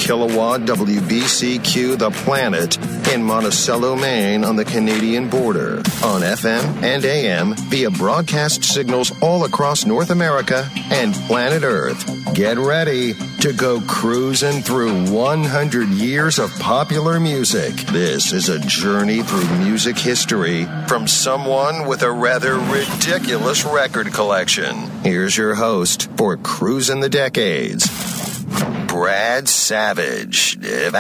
kilowatt WBCQ The Planet in Monticello, Maine on the Canadian border. On FM and AM via broadcast signals all across North America and planet Earth. Get ready to go cruising through 100 years of popular music. This is a journey through music history from someone with a rather ridiculous record collection. Here's your host for Cruising the Decades, Brad Savage.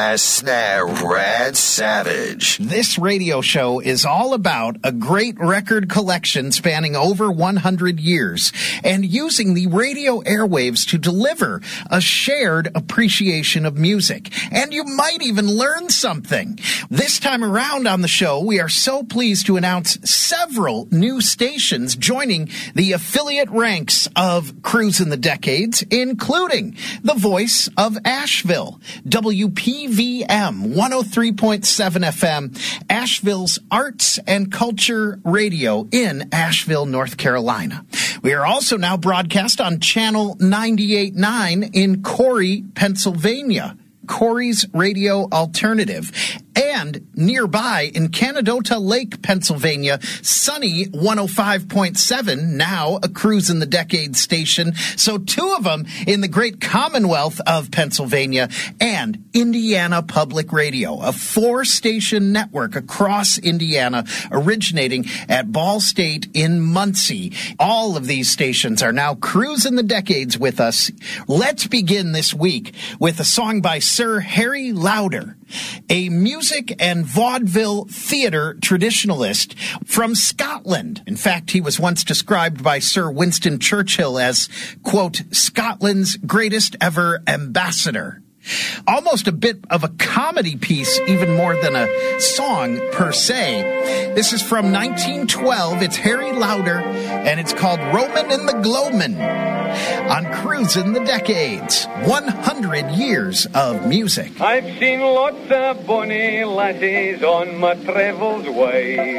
Brad Savage. This radio show is all about a great record collection spanning over 100 years and using the radio airwaves to deliver a shared appreciation of music. And you might even learn something. This time around on the show, we are so pleased to announce several new stations joining the affiliate ranks of Cruising the Decades, including the voice of Asheville, WPVM 103.7 FM, Asheville's arts and culture radio in Asheville, North Carolina. We are also now broadcast on Channel 98.9 in Corey, Pennsylvania, Corey's Radio Alternative, and nearby in Canadota Lake, Pennsylvania, Sunny 105.7, now a Cruising the Decades station. So two of them in the great Commonwealth of Pennsylvania, and Indiana Public Radio, a 4-station network across Indiana originating at Ball State in Muncie. All of these stations are now Cruising the Decades with us. Let's begin this week with a song by Sir Harry Lauder, a music and vaudeville theater traditionalist from Scotland. In fact, he was once described by Sir Winston Churchill as, quote, Scotland's greatest ever ambassador. Almost a bit of a comedy piece, even more than a song per se. This is from 1912. It's Harry Lauder, and it's called Roman and the Gloamin' on Cruising the Decades. 100 years of music. I've seen lots of bonny lasses on my travels way.